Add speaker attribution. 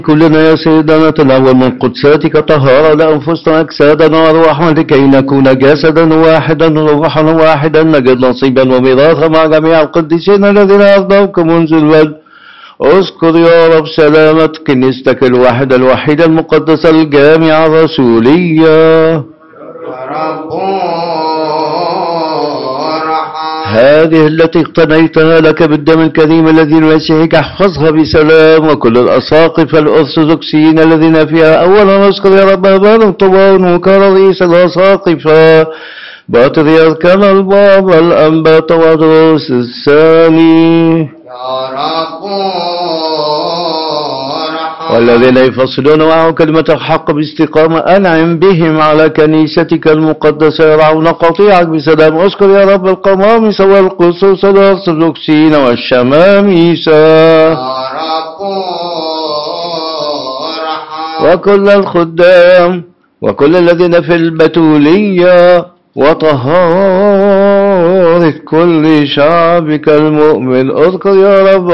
Speaker 1: كلنا يا سيدنا نتناول من قدساتك طهارة لأنفسنا أجسادنا وأرواحنا لكي نكون جسدا واحدا وروحا واحدا نجد نصيبا وميراثا مع جميع القديسين الذين أرضوك منذ البدء. اذكر يا رب سلامة كنيستك الواحدة الوحيدة المقدسة الجامعة الرسولية هذه التي اقتنيتها لك بالدم الكريم الذي نمسحك. احفظها بسلام وكل الأساقفة الأرثوذكسيين الذين فيها. أولا نذكر يا رب أبانا الطبان كرئيس الأساقفة بطريركنا البابا الأنبا تودروس الثاني
Speaker 2: يا رب
Speaker 1: والذين يفصلون معه كلمة الحق باستقامة. أنعم بهم على كنيستك المقدسة يرعون قطيعك بسلام. اذكر يا رب القمامسة والقصوص الأرثوذكسيين والشمامسة
Speaker 2: يا رب
Speaker 1: وكل الخدام وكل الذين في البتولية وطهارة كل شعبك المؤمن. اذكر يا رب